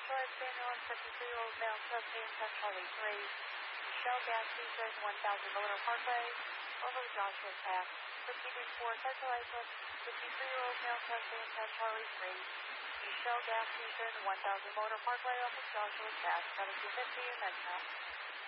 Drive, San Juan, 53-year-old male, Southgate, Charlie 3. Shell gas station, 1000 Miller Parkway, over the Joshua Path. Proceeding for Central Iceland, 53-year-old male, Southgate, Charlie 3. Shell gas station, 1000 Motor Parkway, off of Joshua Path, 1750 and then